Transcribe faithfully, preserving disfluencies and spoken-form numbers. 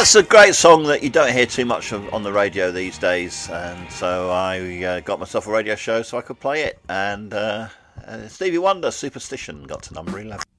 It's a great song that you don't hear too much of on the radio these days, and so I uh, got myself a radio show so I could play it. And uh, uh, Stevie Wonder, Superstition, got to number eleven.